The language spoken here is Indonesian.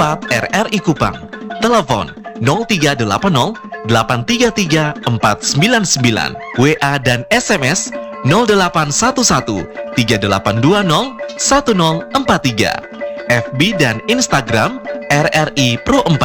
4 RRI Kupang. Telepon 0380 833 499. WA dan SMS 0811 3820 1043. FB dan Instagram RRI Pro 4.